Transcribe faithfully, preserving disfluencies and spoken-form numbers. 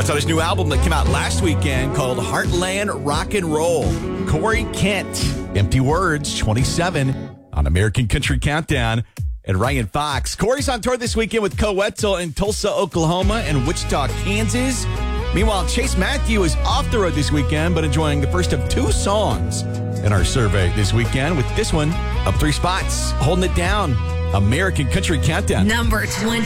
That's on his new album that came out last weekend called Heartland Rock and Roll. Corey Kent, Empty Words, twenty-seven on American Country Countdown. And Ryan Fox. Corey's on tour this weekend with Co-Wetzel in Tulsa, Oklahoma and Wichita, Kansas. Meanwhile, Chase Matthew is off the road this weekend, but enjoying the first of two songs in our survey this weekend with this one up three spots, holding it down. American Country Countdown. Number twenty.